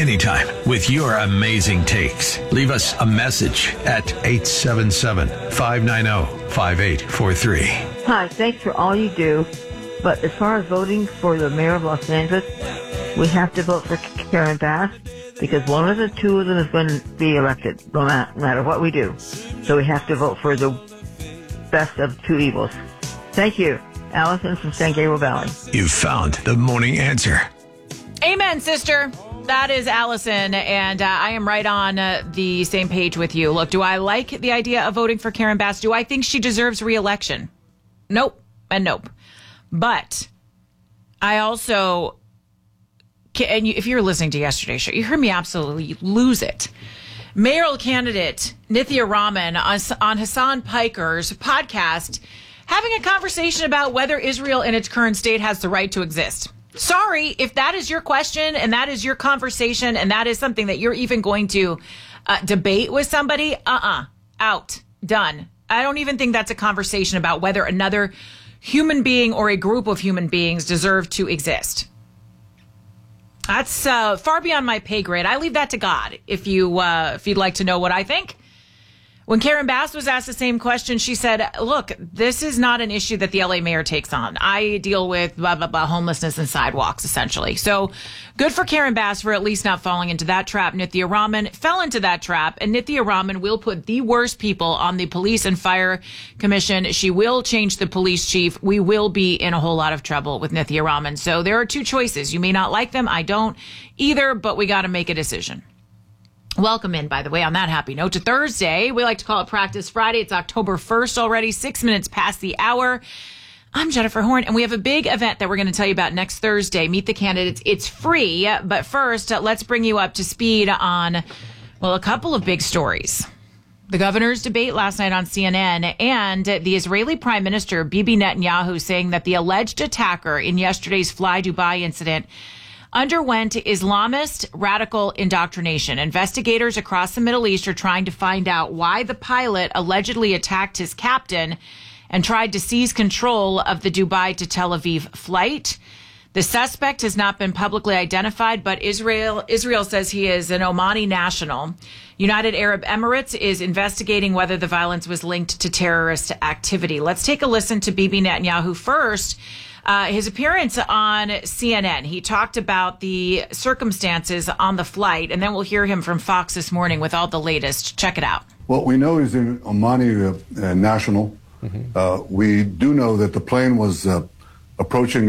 anytime with your amazing takes. Leave us a message at 877-590-5843. Hi, thanks for all you do. But as far as voting for the mayor of Los Angeles, we have to vote for Karen Bass because one of the two of them is going to be elected, no matter what we do. So we have to vote for the best of two evils. Thank you. Allison from San Gabriel Valley. You've found the morning answer. Amen, sister. That is Allison, and I am right on the same page with you. Look, do I like the idea of voting for Karen Bass? Do I think she deserves re-election? Nope and nope. But I also, and if you're listening to yesterday's show, you heard me absolutely lose it. Mayoral candidate Nithya Raman on Hassan Piker's podcast having a conversation about whether Israel in its current state has the right to exist. Sorry, if that is your question and that is your conversation and that is something that you're even going to debate with somebody, out, done. I don't even think that's a conversation about whether another human being or a group of human beings deserve to exist. That's far beyond my pay grade. I leave that to God. If you'd like to know what I think. When Karen Bass was asked the same question, she said, look, this is not an issue that the LA mayor takes on. I deal with blah, blah, blah, homelessness and sidewalks, essentially. So good for Karen Bass for at least not falling into that trap. Nithya Raman fell into that trap, and Nithya Raman will put the worst people on the police and fire commission. She will change the police chief. We will be in a whole lot of trouble with Nithya Raman. So there are two choices. You may not like them. I don't either, but we got to make a decision. Welcome in, by the way, on that happy note to Thursday. We like to call it Practice Friday. It's October 1st already, 6 minutes past the hour. I'm Jennifer Horn, and we have a big event that we're going to tell you about next Thursday. Meet the candidates. It's free, but first, let's bring you up to speed on, well, a couple of big stories. The governor's debate last night on CNN and the Israeli Prime Minister Bibi Netanyahu saying that the alleged attacker in yesterday's Fly Dubai incident underwent Islamist radical indoctrination. Investigators across the Middle East are trying to find out why the pilot allegedly attacked his captain and tried to seize control of the Dubai to Tel Aviv flight. The suspect has not been publicly identified, but Israel says he is an Omani national. United Arab Emirates is investigating whether the violence was linked to terrorist activity. Let's take a listen to Bibi Netanyahu first. His appearance on CNN, he talked about the circumstances on the flight, and then we'll hear him from Fox this morning with all the latest. Check it out. Well, we know he's an Omani national. Mm-hmm. We do know that the plane was approaching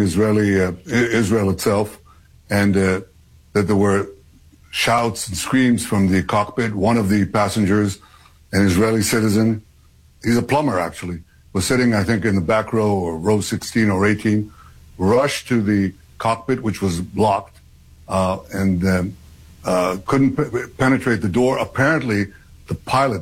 Israel itself, and that there were shouts and screams from the cockpit. One of the passengers, an Israeli citizen, he's a plumber actually, was sitting, I think, in the back row or row 16 or 18, rushed to the cockpit, which was blocked, and couldn't penetrate the door. Apparently, the pilot,